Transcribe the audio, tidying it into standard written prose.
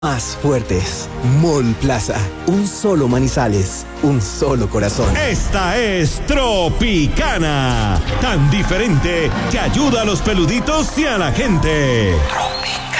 Más fuertes. Mall Plaza. Un solo Manizales. Un solo corazón. Esta es Tropicana. Tan diferente que ayuda a los peluditos y a la gente. Tropicana.